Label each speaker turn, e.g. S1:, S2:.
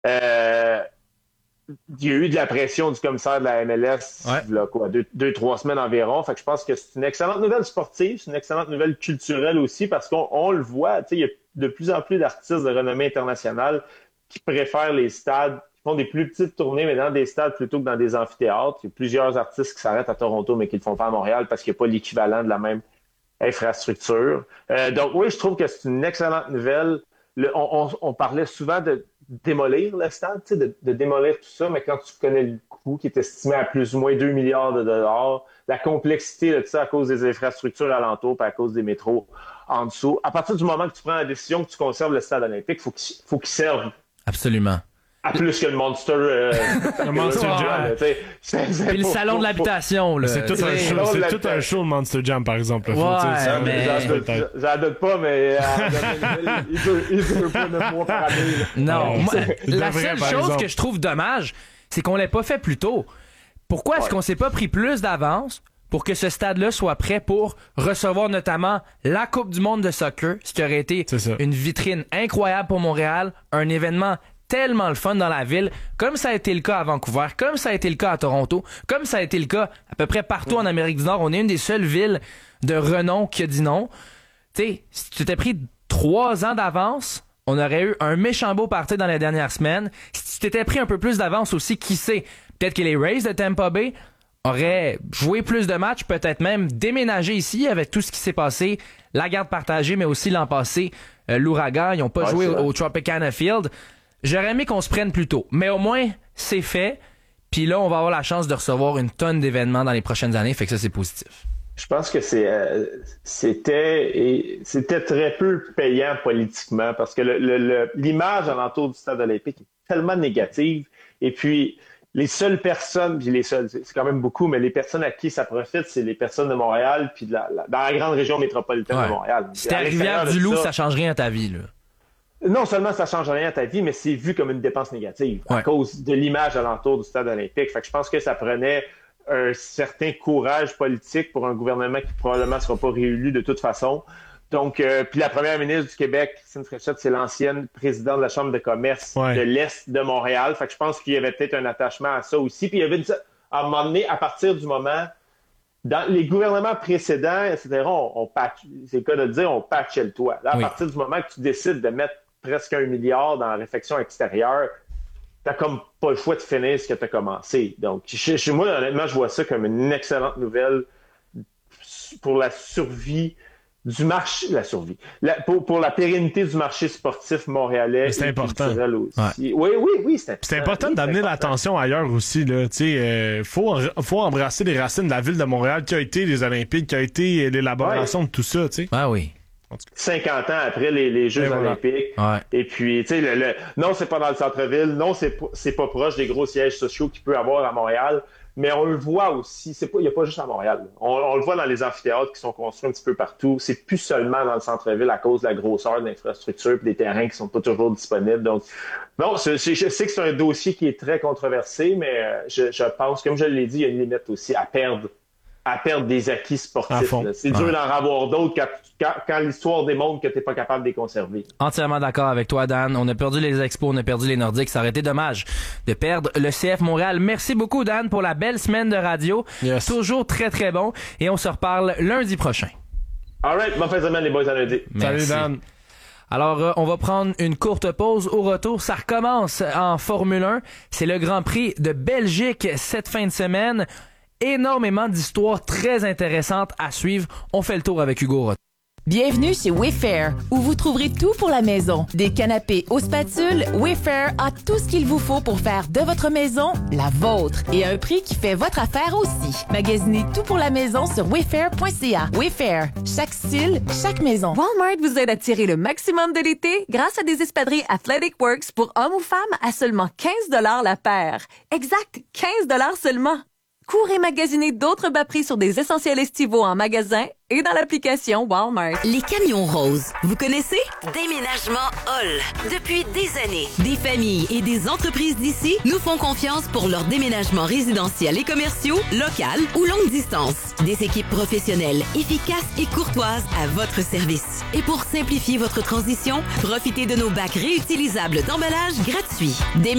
S1: Euh, il y a eu de la pression du commissaire de la MLS,
S2: Ouais.
S1: là, quoi, deux, 3 semaines environ. Fait que je pense que c'est une excellente nouvelle sportive, c'est une excellente nouvelle culturelle aussi, parce qu'on le voit, tu sais, il y a de plus en plus d'artistes de renommée internationale qui préfèrent les stades, qui font des plus petites tournées, mais dans des stades plutôt que dans des amphithéâtres. Il y a plusieurs artistes qui s'arrêtent à Toronto, mais qui le font pas à Montréal parce qu'il n'y a pas l'équivalent de la même infrastructure. Donc oui, je trouve que c'est une excellente nouvelle. On parlait souvent de démolir le stade, de démolir tout ça, mais quand tu connais le coût qui est estimé à plus ou moins 2 milliards de dollars, la complexité de tout ça à cause des infrastructures alentours et à cause des métros en dessous, à partir du moment que tu prends la décision que tu conserves le stade olympique, faut qu'il serve
S2: Absolument.
S1: à plus que le Monster.
S3: Le Monster Jam.
S2: Puis le salon de l'habitation, là.
S3: C'est tout un show. C'est tout un show, le Monster Jam, par exemple.
S2: Ouais, mais...
S1: J'en doute pas, mais il veut pas 9 mois par année.
S2: Non, moi, la
S3: devrait,
S2: seule
S3: par
S2: chose
S3: exemple.
S2: que je trouve dommage, c'est qu'on l'ait pas fait plus tôt. Pourquoi est-ce qu'on s'est pas pris plus d'avance pour que ce stade-là soit prêt pour recevoir notamment la Coupe du monde de soccer, ce qui aurait été
S3: C'est ça.
S2: une vitrine incroyable pour Montréal, un événement tellement le fun dans la ville, comme ça a été le cas à Vancouver, comme ça a été le cas à Toronto, comme ça a été le cas à peu près partout en Amérique du Nord. On est une des seules villes de renom qui a dit non. Tu sais, si tu t'étais pris 3 ans d'avance, on aurait eu un méchant beau party dans les dernières semaines. Si tu t'étais pris un peu plus d'avance aussi, qui sait, peut-être que les Rays de Tampa Bay auraient joué plus de matchs, peut-être même déménagé ici avec tout ce qui s'est passé, la garde partagée, mais aussi l'an passé, l'ouragan, ils n'ont pas joué au Tropicana Field. J'aurais aimé qu'on se prenne plus tôt, mais au moins, c'est fait. Puis là, on va avoir la chance de recevoir une tonne d'événements dans les prochaines années, fait que ça, c'est positif.
S1: Je pense que c'était très peu payant politiquement parce que l'image alentour du stade olympique est tellement négative. Et puis, les seules personnes, puis les seules, c'est quand même beaucoup, mais les personnes à qui ça profite, c'est les personnes de Montréal, puis dans la grande région métropolitaine de Montréal.
S2: Si t'es à Rivière-du-Loup, ça change rien à ta vie, là.
S1: Non seulement ça change rien à ta vie, mais c'est vu comme une dépense négative à
S2: Ouais.
S1: cause de l'image alentour du stade olympique. Fait que je pense que ça prenait un certain courage politique pour un gouvernement qui probablement ne sera pas réélu de toute façon. Donc, puis la première ministre du Québec, Christine Fréchette, c'est l'ancienne présidente de la Chambre de commerce de l'Est de Montréal. Fait que je pense qu'il y avait peut-être un attachement à ça aussi. Puis il y avait à un moment donné, à partir du moment, dans les gouvernements précédents, etc., c'est le cas de dire, on patchait le toit. Là, à partir du moment que tu décides de mettre presque 1 milliard dans la réfection extérieure, t'as comme pas le choix de finir ce que t'as commencé. Donc, chez moi, honnêtement, je vois ça comme une excellente nouvelle pour la survie du marché, pour la pérennité du marché sportif montréalais.
S3: C'est important.
S1: Aussi.
S2: Ouais.
S1: Oui, c'est important.
S3: C'est important d'amener l'attention ailleurs aussi, là. Tu sais, faut embrasser les racines de la ville de Montréal qui a été les Olympiques, qui a été l'élaboration de tout ça, tu sais.
S2: Ah oui.
S1: 50 ans après les Jeux olympiques.
S2: Ouais.
S1: Et puis, tu sais, non, c'est pas dans le centre-ville. Non, c'est pas proche des gros sièges sociaux qu'il peut y avoir à Montréal. Mais on le voit aussi. Il n'y a pas juste à Montréal. On le voit dans les amphithéâtres qui sont construits un petit peu partout. C'est plus seulement dans le centre-ville à cause de la grosseur de l'infrastructure et des terrains qui sont pas toujours disponibles. Donc, non, je sais que c'est un dossier qui est très controversé, mais je pense, comme je l'ai dit, il y a une limite aussi à perdre des acquis sportifs. C'est dur d'en avoir d'autres quand l'histoire démontre que tu n'es pas capable de les conserver.
S2: Entièrement d'accord avec toi, Dan. On a perdu les Expos, on a perdu les Nordiques. Ça aurait été dommage de perdre le CF Montréal. Merci beaucoup, Dan, pour la belle semaine de radio.
S3: Yes.
S2: Toujours très, très bon. Et on se reparle lundi prochain.
S1: All right. Bonne fin de semaine, les boys, à lundi.
S2: Merci.
S3: Salut, Dan.
S2: Alors, on va prendre une courte pause. Au retour, ça recommence en Formule 1. C'est le Grand Prix de Belgique cette fin de semaine. Énormément d'histoires très intéressantes à suivre. On fait le tour avec Hugo Roth.
S4: Bienvenue chez Wayfair, où vous trouverez tout pour la maison. Des canapés aux spatules, Wayfair a tout ce qu'il vous faut pour faire de votre maison la vôtre. Et à un prix qui fait votre affaire aussi. Magasinez tout pour la maison sur wayfair.ca. Wayfair, chaque style, chaque maison.
S5: Walmart vous aide à tirer le maximum de l'été grâce à des espadrilles Athletic Works pour hommes ou femmes à seulement 15 $ la paire. Exact, 15 $ seulement. Courez magasiner d'autres bas prix sur des essentiels estivaux en magasin et dans l'application Walmart.
S6: Les camions roses, vous connaissez? Déménagement Hall. Depuis des années, des familles et des entreprises d'ici nous font confiance pour leurs déménagements résidentiels et commerciaux, local ou longue distance. Des équipes professionnelles, efficaces et courtoises à votre service. Et pour simplifier votre transition, profitez de nos bacs réutilisables d'emballage gratuits.